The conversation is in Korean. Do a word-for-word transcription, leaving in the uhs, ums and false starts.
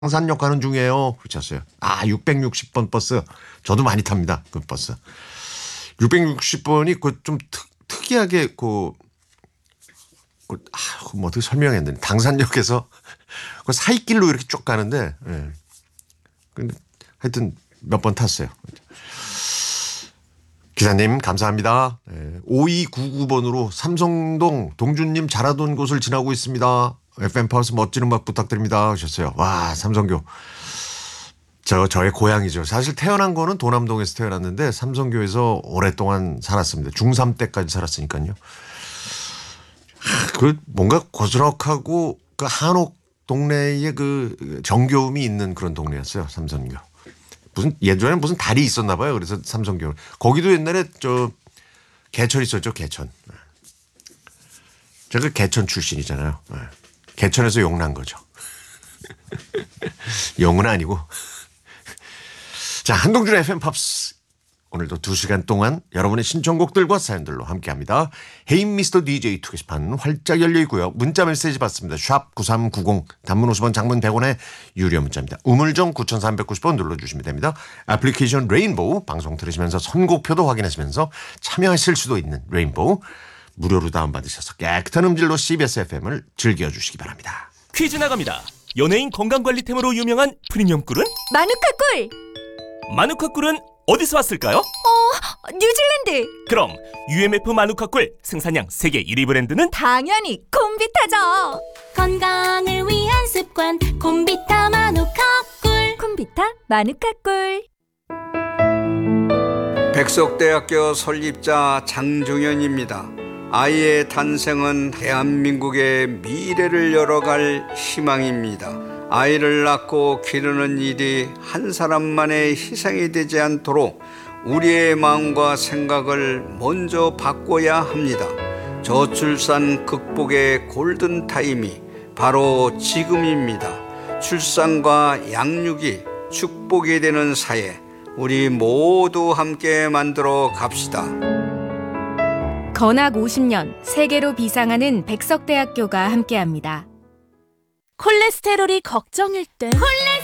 상산역 가는 중이에요. 그러셨어요. 아, 육백육십 번 버스. 저도 많이 탑니다. 그 버스. 육백육십 번이 그 좀 특이하게 그, 그 아, 뭐 어떻게 설명해야 되나. 당산역에서 그 사이길로 이렇게 쭉 가는데, 예. 근데 하여튼 몇 번 탔어요. 기사님 감사합니다. 네. 오이구구 번으로 삼성동 동준님 잘하던 곳을 지나고 있습니다. 에프엠 파워스 멋진 음악 부탁드립니다 하셨어요. 와, 삼성교. 저, 저의 고향이죠. 사실 태어난 거는 도남동에서 태어났는데 삼성교에서 오랫동안 살았습니다. 중삼 때까지 살았으니까요. 그 뭔가 고즈넉하고 그 한옥 동네에 그 정겨움이 있는 그런 동네였어요. 삼성교. 무슨 예전에 무슨 달이 있었나 봐요. 그래서 삼성교. 거기도 옛날에 저 개천 있었죠. 개천. 제가 개천 출신이잖아요. 개천에서 용난 거죠. 용은 아니고. 자, 한동준의 에프엠 팝스. 오늘도 두 시간 동안 여러분의 신청곡들과 사연들로 함께합니다. 헤인 미스터 디제이 투 게시판 활짝 열려 있고요. 문자 메시지 받습니다. 샵 구삼구공 단문 오십 원 장문 백 원의 유료 문자입니다. 우물정 구삼구공 번 눌러주시면 됩니다. 애플리케이션 레인보우 방송 들으시면서 선곡표도 확인하시면서 참여하실 수도 있는 레인보우 무료로 다운받으셔서 깨끗한 음질로 씨비에스 에프엠을 즐겨주시기 바랍니다. 퀴즈 나갑니다. 연예인 건강관리템으로 유명한 프리미엄 꿀은? 마누카 꿀! 마누카 꿀은 어디서 왔을까요? 어, 뉴질랜드! 그럼 유엠에프 마누카 꿀 생산량 세계 일 위 브랜드는? 당연히 콤비타죠! 건강을 위한 습관 콤비타 마누카 꿀. 콤비타 마누카 꿀. 백석대학교 설립자 장종현입니다. 아이의 탄생은 대한민국의 미래를 열어갈 희망입니다. 아이를 낳고 기르는 일이 한 사람만의 희생이 되지 않도록 우리의 마음과 생각을 먼저 바꿔야 합니다. 저출산 극복의 골든타임이 바로 지금입니다. 출산과 양육이 축복이 되는 사회, 우리 모두 함께 만들어 갑시다. 건학 오십 년 세계로 비상하는 백석대학교가 함께합니다. 콜레스테롤이 걱정일 때 콜레